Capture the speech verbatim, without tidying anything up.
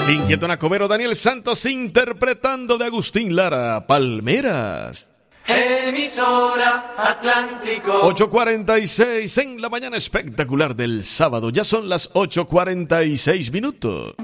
Inquieto Nacobero, Daniel Santos interpretando de Agustín Lara, Palmeras. Emisora Atlántico. ocho cuarenta y seis en la mañana espectacular del sábado. Ya son las ocho cuarenta y seis minutos.